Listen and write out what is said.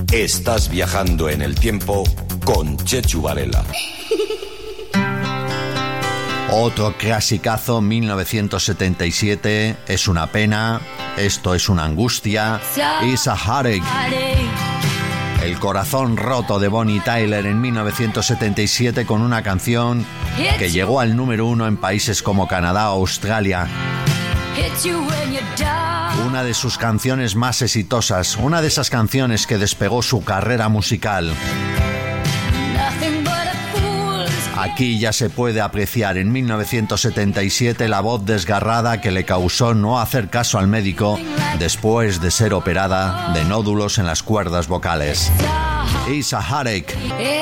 Estás viajando en el tiempo con Chechu Varela. Otro clasicazo, 1977, Es una pena, Esto es una angustia, It's a Heartache. El corazón roto de Bonnie Tyler en 1977 con una canción que llegó al número 1 en países como Canadá o Australia. Una de sus canciones más exitosas, una de esas canciones que despegó su carrera musical. Aquí ya se puede apreciar en 1977 la voz desgarrada que le causó no hacer caso al médico después de ser operada de nódulos en las cuerdas vocales. It's a Heartache.